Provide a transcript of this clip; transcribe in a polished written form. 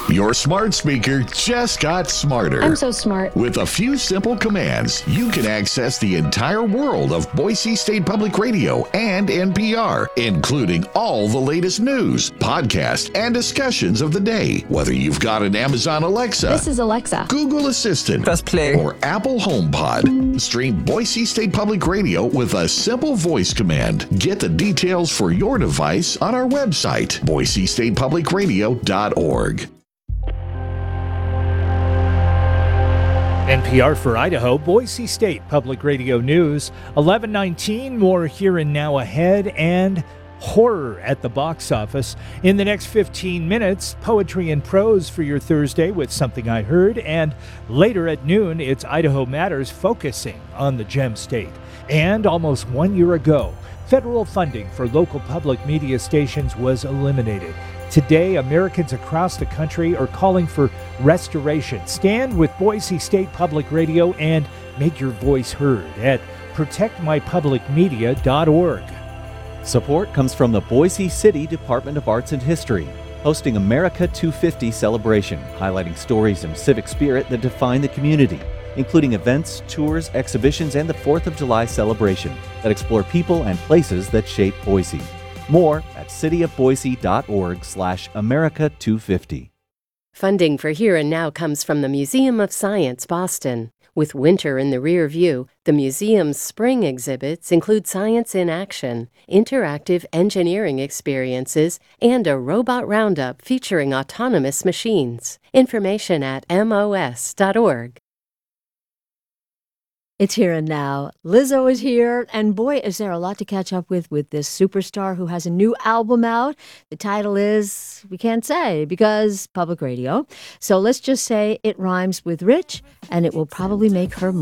Your smart speaker just got smarter. I'm so smart. With a few simple commands, you can access the entire world of Boise State Public Radio and NPR, including all the latest news, podcasts, and discussions of the day. Whether you've got an Amazon Alexa, This is Alexa, Google Assistant, Press play, or Apple HomePod, stream Boise State Public Radio with a simple voice command. Get the details for your device on our website, boisestatepublicradio.org. NPR for Idaho, Boise State Public Radio News, 11:19, more Here and Now ahead, and horror at the box office. In the next 15 minutes, poetry and prose for your Thursday with Something I Heard, and later at noon, it's Idaho Matters focusing on the Gem State. And almost 1 year ago, federal funding for local public media stations was eliminated. Today, Americans across the country are calling for restoration. Stand with Boise State Public Radio and make your voice heard at protectmypublicmedia.org. Support comes from the Boise City Department of Arts and History, hosting America 250 celebration, highlighting stories and civic spirit that define the community, including events, tours, exhibitions, and the 4th of July celebration that explore people and places that shape Boise. More at cityofboise.org/America250. Funding for Here and Now comes from the Museum of Science, Boston. With winter in the rear view, the museum's spring exhibits include science in action, interactive engineering experiences, and a robot roundup featuring autonomous machines. Information at mos.org. It's Here and Now. Lizzo is here, and boy, is there a lot to catch up with this superstar who has a new album out. The title is, we can't say, because public radio. So let's just say it rhymes with rich, and it will probably make her